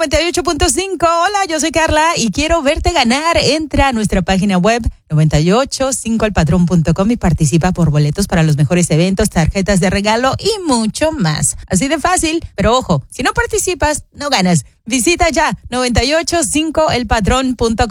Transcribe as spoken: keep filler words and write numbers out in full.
noventa y ocho punto cinco. Hola, yo soy Carla y quiero verte ganar. Entra a nuestra página web noventa y ocho cinco el patrón punto com y participa por boletos para los mejores eventos, tarjetas de regalo y mucho más. Así de fácil, pero ojo, si no participas, no ganas. Visita ya noventa y ocho cinco el patrón punto com.